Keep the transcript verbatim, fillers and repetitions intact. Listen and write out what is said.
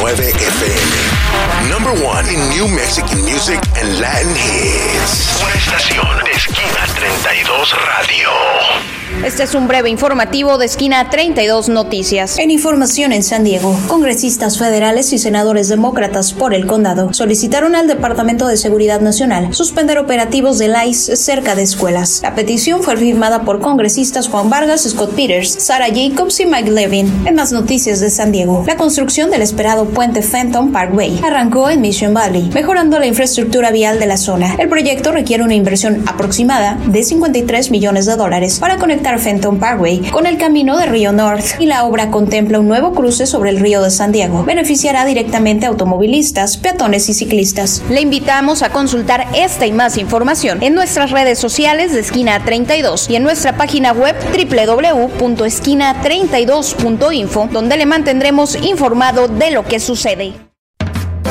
nueve F M. Number one in New Mexican music and Latin hits. Una estación de Esquina treinta y dos Radio. Este es un breve informativo de Esquina treinta y dos Noticias. En información en San Diego, congresistas federales y senadores demócratas por el condado solicitaron al Departamento de Seguridad Nacional suspender operativos del I C E cerca de escuelas. La petición fue firmada por congresistas Juan Vargas, Scott Peters, Sarah Jacobs y Mike Levin. En más noticias de San Diego, la construcción del esperado puente Fenton Parkway arrancó en Mission Valley, mejorando la infraestructura vial de la zona. El proyecto requiere una inversión aproximada de cincuenta y tres millones de dólares para conectar Fenton Parkway con el camino de Río North, y la obra contempla un nuevo cruce sobre el río de San Diego. Beneficiará directamente a automovilistas, peatones y ciclistas. Le invitamos a consultar esta y más información en nuestras redes sociales de Esquina treinta y dos y en nuestra página web doble u doble u doble u punto esquina treinta y dos punto info, donde le mantendremos informado de lo que sucede.